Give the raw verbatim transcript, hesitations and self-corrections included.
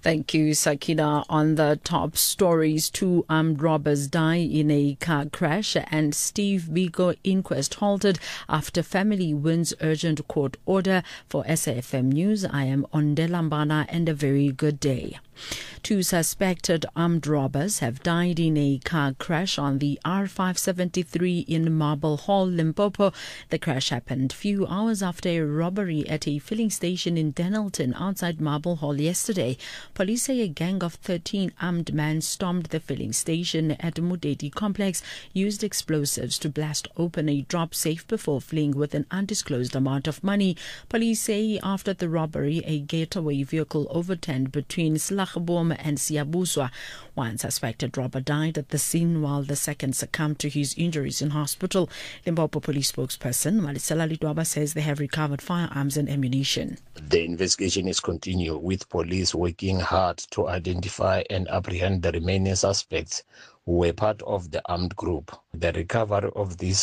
Thank you, Sakina. On the top stories, two armed robbers die in a car crash, and Steve Biko inquest halted after family wins urgent court order. For S A F M News, I am Onde Lambana, and a very good day. Two suspected armed robbers have died in a car crash on the R five seventy-three in Marble Hall, Limpopo. The crash happened few hours after a robbery at a filling station in Denelton outside Marble Hall yesterday. Police say a gang of thirteen armed men stormed the filling station at Mudedi complex, used explosives to blast open a drop safe before fleeing with an undisclosed amount of money. Police say after the robbery, a getaway vehicle overturned between Slagboom and Siabuswa. One suspected robber died at the scene while the second succumbed to his injuries in hospital. Limpopo police spokesperson Malisela Lidwaba says they have recovered firearms and ammunition. The investigation is continuing, with police working hard to identify and apprehend the remaining suspects who were part of the armed group. The recovery of these